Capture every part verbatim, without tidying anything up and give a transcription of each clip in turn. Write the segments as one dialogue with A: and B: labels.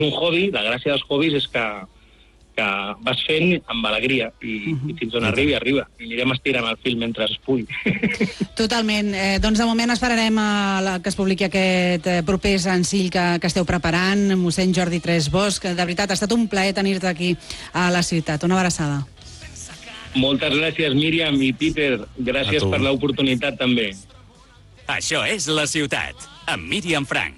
A: un hobby, la gràcia dels hobbies és que, que vas fent amb alegria i, uh-huh. i fins on arribi, arriba. I anirem estirant el fil mentre es pugui.
B: Totalment. Eh, doncs de moment esperarem a la, que es publiqui aquest eh, proper senzill que, que esteu preparant, mossèn Jordi Tres Bosch. De veritat, ha estat un plaer tenir-te aquí a la ciutat. Una abraçada.
A: Moltes gràcies, Míriam i Peter. Gràcies per l'oportunitat, també.
C: Això és La Ciutat, amb Míriam Frank.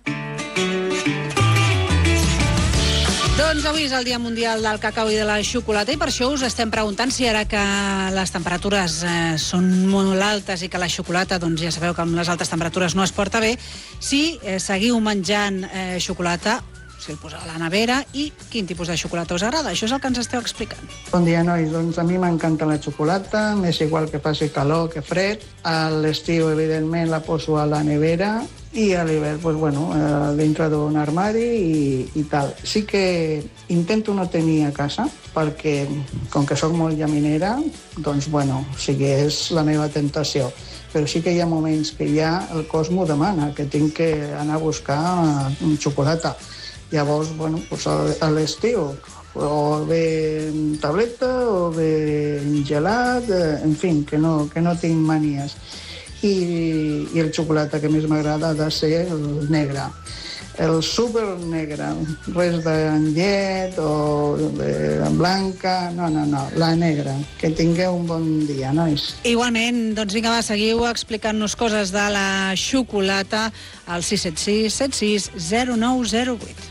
B: Doncs avui és el Dia Mundial del Cacau i de la Xocolata i per això us estem preguntant si ara que les temperatures eh, són molt altes i que la xocolata, doncs ja sabeu que amb les altes temperatures no es porta bé, si eh, seguiu menjant eh, xocolata, si el poseu a la nevera i quin tipus de xocolata us agrada. Això és el que ens esteu explicant.
D: Bon dia, nois. Doncs a mi m'encanta la xocolata, m'és igual que faci calor que fred. A l'estiu, evidentment, la poso a la nevera i a l'hivern, pues, bueno, eh, dintre d'un armari i, i tal. Sí que intento no tenir a casa, perquè com que sóc molt llaminera, doncs, bueno, sí que és la meva tentació. Però sí que hi ha moments que ja el cos m'ho demana, que tinc que anar a buscar eh, xocolata. Llavors, bueno, pues a l'estiu, o bé en tableta, o bé en gelat, en fi, que no, que no tinc manies. I, i el xocolata que més m'agrada ha de ser el negre. El super negre, res de llet o de blanca, no, no, no, la negra. Que tingueu un bon dia, nois.
B: Igualment, doncs vinga, va, seguiu explicant-nos coses de la xocolata al sis set sis set sis zero nou zero vuit.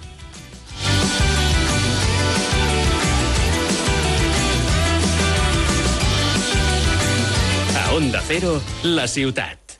C: Onda Cero, La Ciutat.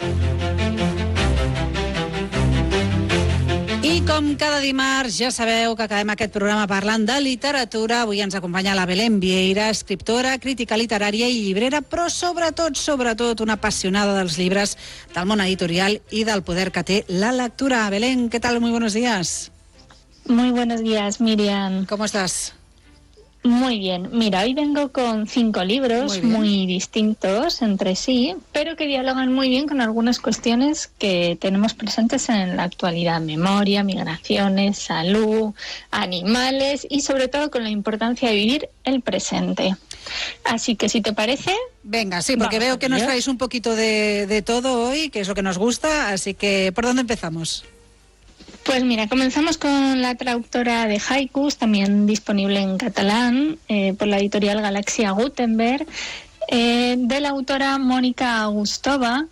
B: I com cada dimarts ja sabeu que acabem aquest programa parlant de literatura. Avui ens acompanya la Belén Vieira, escriptora, crítica literària i llibrera, però sobretot, sobretot una apassionada dels llibres, del món editorial i del poder que té la lectura. Belén, ¿qué tal? Muy buenos días.
E: Muy buenos días, Miriam.
B: ¿Cómo estás?
E: Muy bien. Mira, hoy vengo con cinco libros muy, muy distintos entre sí, pero que dialogan muy bien con algunas cuestiones que tenemos presentes en la actualidad. Memoria, migraciones, salud, animales y sobre todo con la importancia de vivir el presente. Así que si te parece...
B: Venga, sí, porque veo que nos traéis un poquito de, de todo hoy, que es lo que nos gusta, así que ¿por dónde empezamos?
E: Pues mira, comenzamos con la traductora de haikus, también disponible en catalán, eh, por la editorial Galaxia Gutenberg, eh, de la autora Mónica Agustova.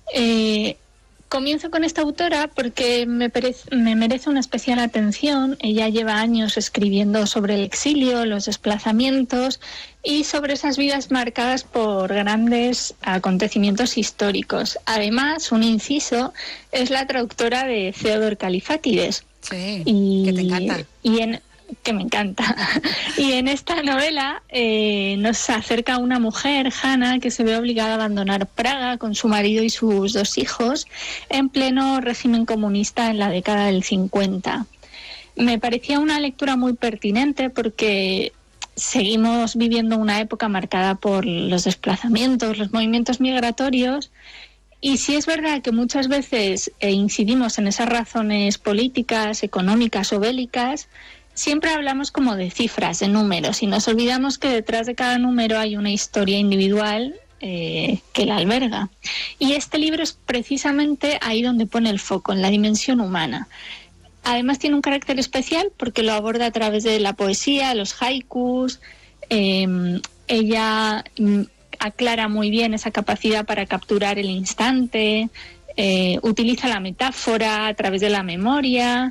E: Eh, comienzo con esta autora porque me, perece, me merece una especial atención. Ella lleva años escribiendo sobre el exilio, los desplazamientos y sobre esas vidas marcadas por grandes acontecimientos históricos. Además, un inciso, es la traductora de Theodor Kalifatides.
B: Sí,
E: y,
B: que te encanta.
E: Y en, que me encanta. Y en esta novela eh, nos acerca una mujer, Hanna, que se ve obligada a abandonar Praga con su marido y sus dos hijos en pleno régimen comunista en la década del cincuenta. Me parecía una lectura muy pertinente porque seguimos viviendo una época marcada por los desplazamientos, los movimientos migratorios, y sí es verdad que muchas veces eh, incidimos en esas razones políticas, económicas o bélicas. Siempre hablamos como de cifras, de números, y nos olvidamos que detrás de cada número hay una historia individual eh, que la alberga. Y este libro es precisamente ahí donde pone el foco, en la dimensión humana. Además tiene un carácter especial porque lo aborda a través de la poesía, los haikus. Eh, ella mm, aclara muy bien esa capacidad para capturar el instante, eh, utiliza la metáfora a través de la memoria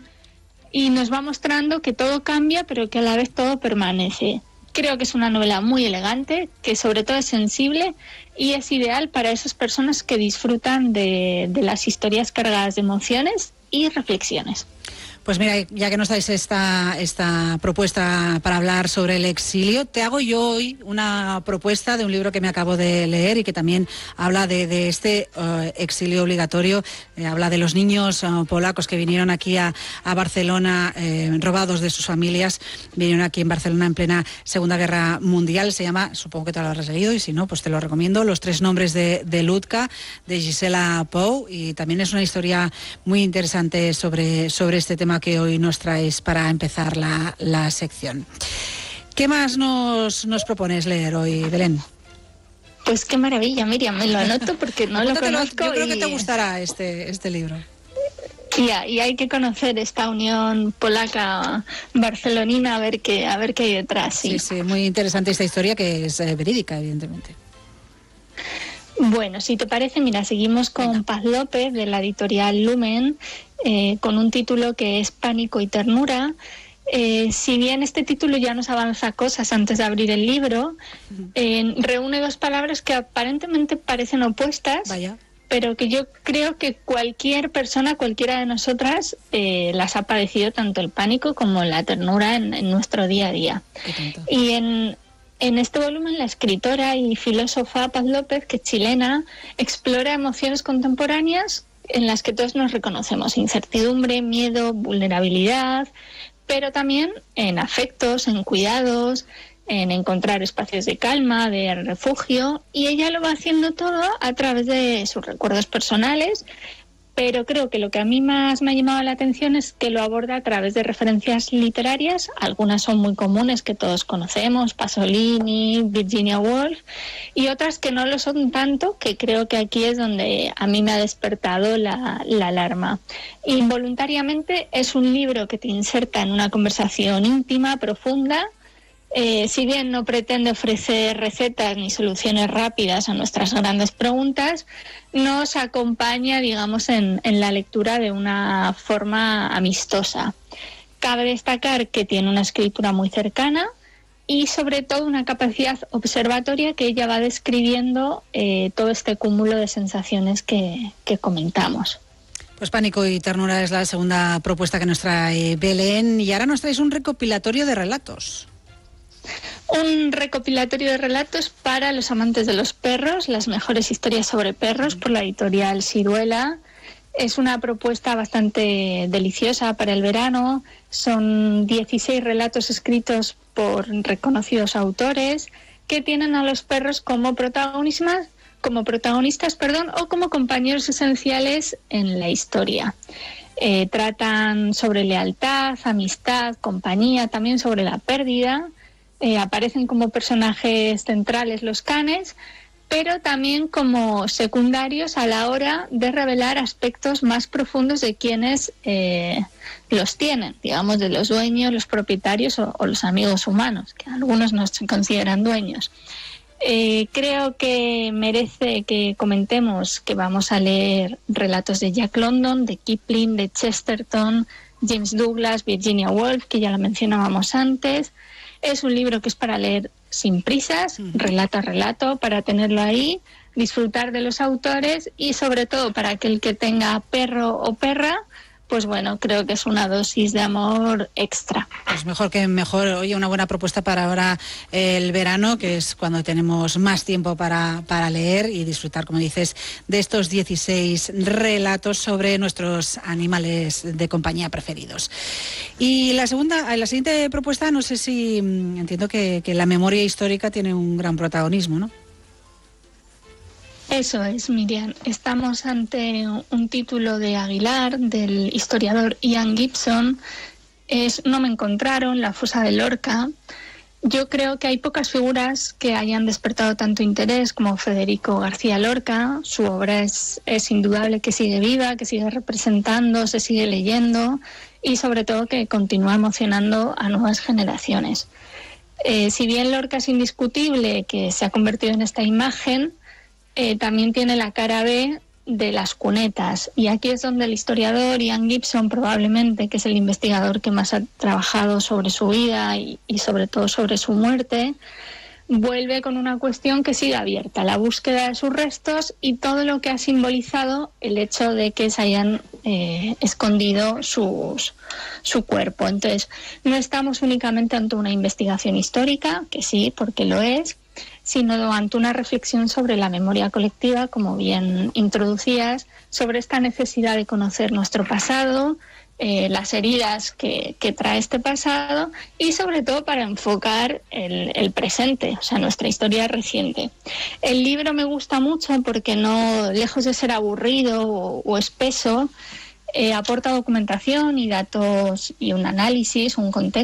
E: y nos va mostrando que todo cambia pero que a la vez todo permanece. Creo que es una novela muy elegante, que sobre todo es sensible y es ideal para esas personas que disfrutan de, de las historias cargadas de emociones y reflexiones.
B: Pues mira, ya que nos dais esta, esta propuesta para hablar sobre el exilio, te hago yo hoy una propuesta de un libro que me acabo de leer y que también habla de, de este uh, exilio obligatorio. Eh, habla de los niños uh, polacos que vinieron aquí a, a Barcelona eh, robados de sus familias. Vinieron aquí en Barcelona en plena Segunda Guerra Mundial. Se llama, supongo que te lo habrás leído y si no, pues te lo recomiendo, Los tres nombres de, de Ludka, de Gisela Pou. Y también es una historia muy interesante sobre, sobre este tema tema que hoy nos traes para empezar la, la sección. ¿Qué más nos, nos propones leer hoy, Belén?
E: Pues qué maravilla, Miriam, me lo anoto porque no lo conozco.
B: Yo creo
E: y...
B: que te gustará este, este libro.
E: Y, y hay que conocer esta unión polaca-barcelonina a ver qué, a ver qué hay detrás. Sí,
B: sí, sí, muy interesante esta historia que es eh, verídica, evidentemente.
E: Bueno, si te parece, mira, seguimos con Venga. Paz López, de la editorial Lumen, eh, con un título que es Pánico y Ternura. Eh, si bien este título ya nos avanza cosas antes de abrir el libro, eh, reúne dos palabras que aparentemente parecen opuestas,
B: Vaya.
E: pero que yo creo que cualquier persona, cualquiera de nosotras, eh, las ha padecido, tanto el pánico como la ternura en, en nuestro día a día. Y en... En este volumen, la escritora y filósofa Paz López, que es chilena, explora emociones contemporáneas en las que todos nos reconocemos: incertidumbre, miedo, vulnerabilidad, pero también en afectos, en cuidados, en encontrar espacios de calma, de refugio, y ella lo va haciendo todo a través de sus recuerdos personales. Pero creo que lo que a mí más me ha llamado la atención es que lo aborda a través de referencias literarias. Algunas son muy comunes, que todos conocemos, Pasolini, Virginia Woolf, y otras que no lo son tanto, que creo que aquí es donde a mí me ha despertado la, la alarma. Involuntariamente es un libro que te inserta en una conversación íntima, profunda. Eh, si bien no pretende ofrecer recetas ni soluciones rápidas a nuestras grandes preguntas, nos acompaña, digamos, en, en la lectura de una forma amistosa. Cabe destacar que tiene una escritura muy cercana y, sobre todo, una capacidad observatoria que ella va describiendo eh, todo este cúmulo de sensaciones que, que comentamos.
B: Pues Pánico y Ternura es la segunda propuesta que nos trae Belén, y ahora nos traes un recopilatorio de relatos.
E: Un recopilatorio de relatos para los amantes de los perros, las mejores historias sobre perros, por la editorial Siruela. Es una propuesta bastante deliciosa para el verano. Son dieciséis relatos escritos por reconocidos autores que tienen a los perros como protagonistas, como protagonistas, perdón, o como compañeros esenciales en la historia. Eh, tratan sobre lealtad, amistad, compañía, también sobre la pérdida. Eh, aparecen como personajes centrales los canes, pero también como secundarios a la hora de revelar aspectos más profundos de quienes eh, los tienen, digamos, de los dueños, los propietarios o, o los amigos humanos, que algunos no se consideran dueños. Eh, creo que merece que comentemos que vamos a leer relatos de Jack London, de Kipling, de Chesterton, James Douglas, Virginia Woolf, que ya lo mencionábamos antes. Es un libro que es para leer sin prisas, relato a relato, para tenerlo ahí, disfrutar de los autores y, sobre todo, para aquel que tenga perro o perra, pues bueno, creo que es una dosis de amor extra. Pues
B: mejor que mejor. Oye, una buena propuesta para ahora el verano, que es cuando tenemos más tiempo para, para leer y disfrutar, como dices, de estos dieciséis relatos sobre nuestros animales de compañía preferidos. Y la segunda, la siguiente propuesta, no sé si, entiendo que, que la memoria histórica tiene un gran protagonismo, ¿no?
E: Eso es, Miriam. Estamos ante un título de Aguilar, del historiador Ian Gibson. Es No me encontraron, la fosa de Lorca. Yo creo que hay pocas figuras que hayan despertado tanto interés como Federico García Lorca. Su obra es, es indudable que sigue viva, que sigue representando, se sigue leyendo y, sobre todo, que continúa emocionando a nuevas generaciones. Eh, si bien Lorca es indiscutible que se ha convertido en esta imagen, Eh, también tiene la cara B de las cunetas, y aquí es donde el historiador Ian Gibson, probablemente, que es el investigador que más ha trabajado sobre su vida y, y sobre todo sobre su muerte, vuelve con una cuestión que sigue abierta: la búsqueda de sus restos y todo lo que ha simbolizado el hecho de que se hayan eh, escondido sus, su cuerpo. Entonces, no estamos únicamente ante una investigación histórica, que sí, porque lo es, sino ante una reflexión sobre la memoria colectiva, como bien introducías, sobre esta necesidad de conocer nuestro pasado, eh, las heridas que, que trae este pasado y, sobre todo, para enfocar el, el presente, o sea, nuestra historia reciente. El libro me gusta mucho porque, no, lejos de ser aburrido o, o espeso, eh, aporta documentación y datos y un análisis, un contexto